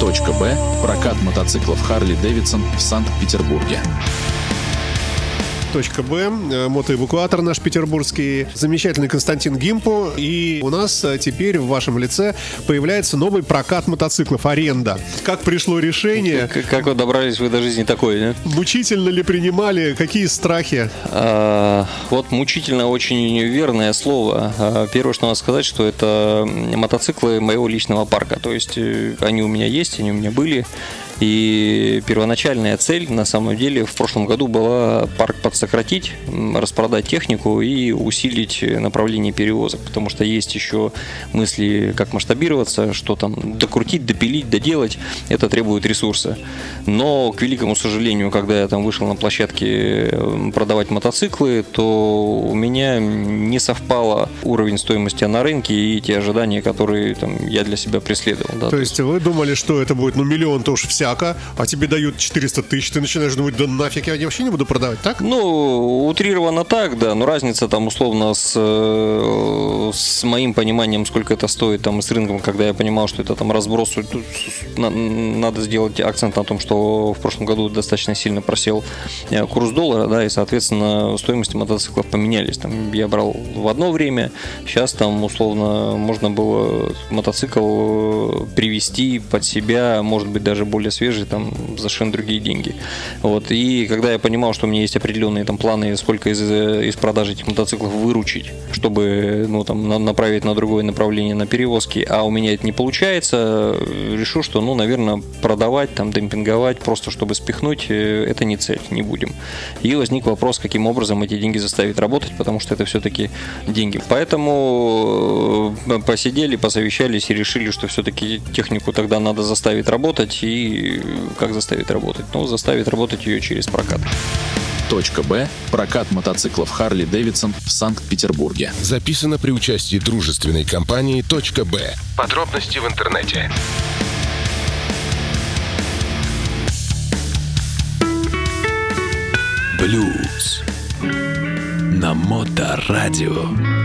Точка Б. Прокат мотоциклов Harley-Davidson в Санкт-Петербурге. Точка Б. Мотоэвакуатор наш петербургский. Замечательный Константин Гимпо. И у нас теперь в вашем лице появляется новый прокат мотоциклов, аренда. Как пришло решение? Как вы добрались вы до жизни такой, да? Мучительно ли принимали? Какие страхи? Вот мучительно очень верное слово. Первое, что надо сказать, что это мотоциклы моего личного парка. То есть они у меня есть, они у меня были. И первоначальная цель, на самом деле, в прошлом году была парк подсократить, распродать технику и усилить направление перевозок, потому что есть еще мысли, как масштабироваться, что там докрутить, допилить, доделать, это требует ресурса. Но, к великому сожалению, когда я там вышел на площадке продавать мотоциклы, то у меня не совпало уровень стоимости на рынке и те ожидания, которые там, я для себя преследовал. Да? То есть вы думали, что это будет, миллион-то уж всяко, а тебе дают 400 тысяч, ты начинаешь думать, да нафиг, я вообще не буду продавать, так? Ну, утрированно так, да, но разница там условно с моим пониманием, сколько это стоит там с рынком, когда я понимал, что это там разброс, надо сделать акцент на том, что в прошлом году достаточно сильно просел курс доллара, да, и, соответственно, стоимости мотоциклов поменялись. Там я брал в одно время, сейчас там условно можно было мотоцикл привести под себя, может быть, даже более свежий, там, за совершенно другие деньги. Вот. И когда я понимал, что у меня есть определенные там планы, сколько из продажи этих мотоциклов выручить, чтобы направить на другое направление, на перевозки, а у меня это не получается, решу, что, наверное, продавать, там, демпинговать, просто чтобы спихнуть, это не цель, не будем. И возник вопрос, каким образом эти деньги заставить работать, потому что это все-таки деньги. Поэтому посидели, посовещались и решили, что все-таки технику тогда надо заставить работать. И как заставить работать? Заставить работать ее через прокат. Точка Б. Прокат мотоциклов Harley-Davidson в Санкт-Петербурге. Записано при участии дружественной компании «Точка Б». Подробности в интернете. Блюз на Моторадио.